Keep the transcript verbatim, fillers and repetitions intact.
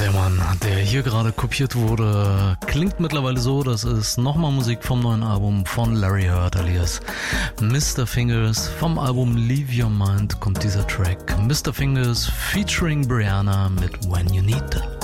Der Mann, der hier gerade kopiert wurde, klingt mittlerweile so, das ist nochmal Musik vom neuen Album von Larry Heard alias Mister Fingers. Vom Album Leave Your Mind kommt dieser Track. Mister Fingers featuring Brianna mit When You Need.